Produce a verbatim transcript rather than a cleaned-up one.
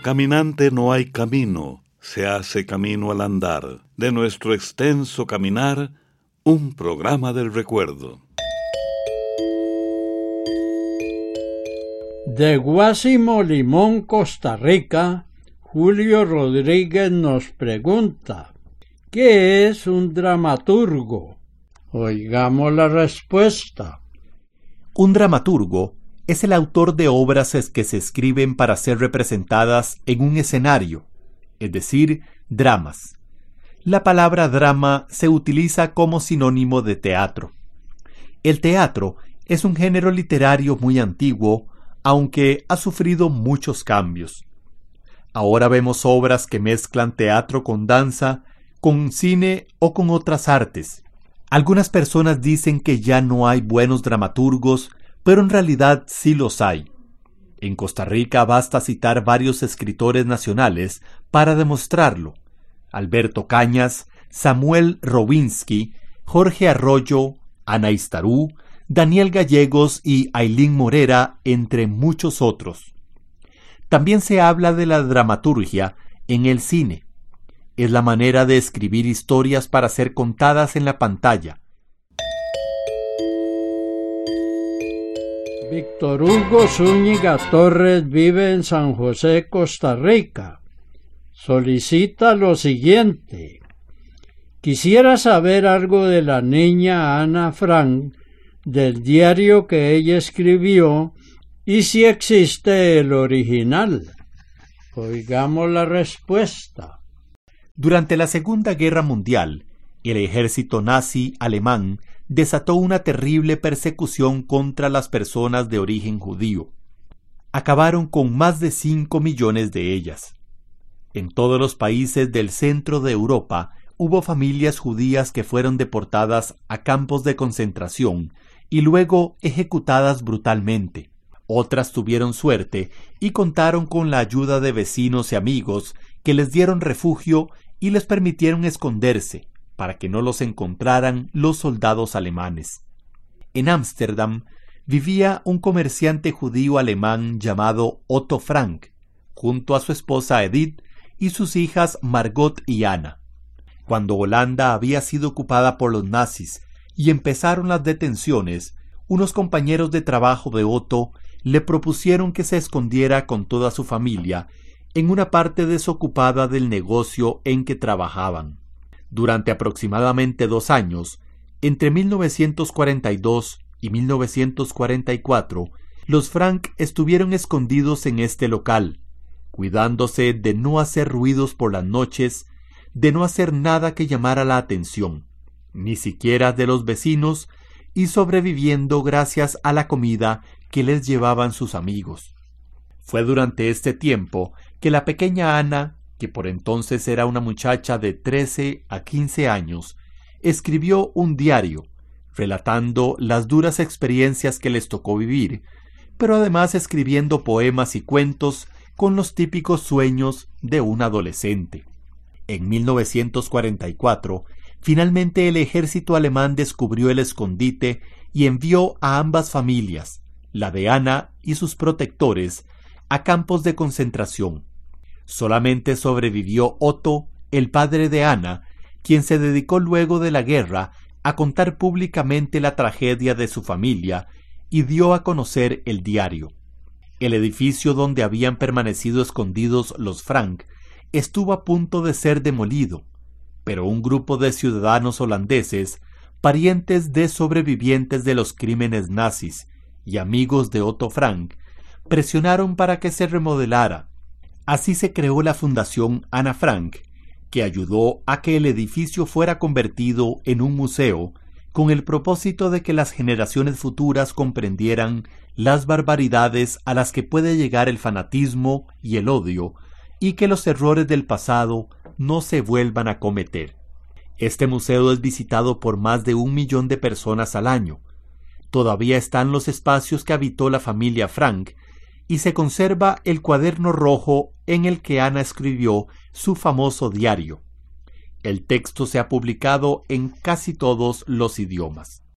caminante no hay camino, se hace camino al andar. De nuestro extenso caminar, un programa del recuerdo. De Guásimo Limón, Costa Rica, Julio Rodríguez nos pregunta: ¿qué es un dramaturgo? Oigamos la respuesta. Un dramaturgo es el autor de obras que se escriben para ser representadas en un escenario, es decir, dramas. La palabra drama se utiliza como sinónimo de teatro. El teatro es un género literario muy antiguo, aunque ha sufrido muchos cambios. Ahora vemos obras que mezclan teatro con danza, con cine o con otras artes. Algunas personas dicen que ya no hay buenos dramaturgos, pero en realidad sí los hay. En Costa Rica basta citar varios escritores nacionales para demostrarlo: Alberto Cañas, Samuel Rowinsky, Jorge Arroyo, Ana Istarú, Daniel Gallegos y Ailín Morera, entre muchos otros. También se habla de la dramaturgia en el cine. Es la manera de escribir historias para ser contadas en la pantalla. Víctor Hugo Zúñiga Torres vive en San José, Costa Rica. Solicita lo siguiente: quisiera saber algo de la niña Ana Frank, del diario que ella escribió, y si existe el original. Oigamos la respuesta. Durante la Segunda Guerra Mundial, el ejército nazi alemán desató una terrible persecución contra las personas de origen judío. Acabaron con más de cinco millones de ellas. En todos los países del centro de Europa hubo familias judías que fueron deportadas a campos de concentración y luego ejecutadas brutalmente. Otras tuvieron suerte y contaron con la ayuda de vecinos y amigos que les dieron refugio y les permitieron esconderse para que no los encontraran los soldados alemanes. En Ámsterdam vivía un comerciante judío alemán llamado Otto Frank, junto a su esposa Edith y sus hijas Margot y Ana. Cuando Holanda había sido ocupada por los nazis y empezaron las detenciones, unos compañeros de trabajo de Otto le propusieron que se escondiera con toda su familia en una parte desocupada del negocio en que trabajaban. Durante aproximadamente dos años, entre mil novecientos cuarenta y dos y mil novecientos cuarenta y cuatro, los Frank estuvieron escondidos en este local, cuidándose de no hacer ruidos por las noches, de no hacer nada que llamara la atención, ni siquiera de los vecinos, y sobreviviendo gracias a la comida que les llevaban sus amigos. Fue durante este tiempo que la pequeña Ana, que por entonces era una muchacha de trece a quince años, escribió un diario, relatando las duras experiencias que les tocó vivir, pero además escribiendo poemas y cuentos con los típicos sueños de un adolescente. En mil novecientos cuarenta y cuatro, finalmente el ejército alemán descubrió el escondite y envió a ambas familias, la de Ana y sus protectores, a campos de concentración. Solamente sobrevivió Otto, el padre de Ana, quien se dedicó luego de la guerra a contar públicamente la tragedia de su familia y dio a conocer el diario. El edificio donde habían permanecido escondidos los Frank estuvo a punto de ser demolido, pero un grupo de ciudadanos holandeses, parientes de sobrevivientes de los crímenes nazis y amigos de Otto Frank, presionaron para que se remodelara. Así se creó la Fundación Ana Frank, que ayudó a que el edificio fuera convertido en un museo con el propósito de que las generaciones futuras comprendieran las barbaridades a las que puede llegar el fanatismo y el odio y que los errores del pasado no se vuelvan a cometer. Este museo es visitado por más de un millón de personas al año. Todavía están los espacios que habitó la familia Frank y se conserva el cuaderno rojo en el que Ana escribió su famoso diario. El texto se ha publicado en casi todos los idiomas.